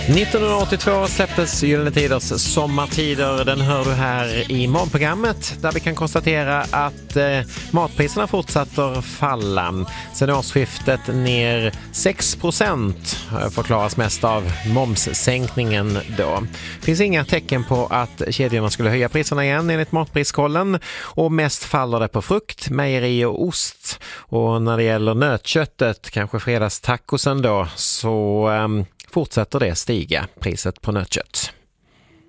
1982 släpptes Gyllene Tiders Sommartider. Den hör du här i morgonprogrammet där vi kan konstatera att matpriserna fortsätter falla. Sen årsskiftet ner 6%, förklaras mest av momssänkningen då. Det finns inga tecken på att kedjorna skulle höja priserna igen enligt Matpriskollen, och mest faller det på frukt, mejeri och ost. Och när det gäller nötköttet, kanske fredagstacosen då, så fortsätter det stiga, priset på nötkött.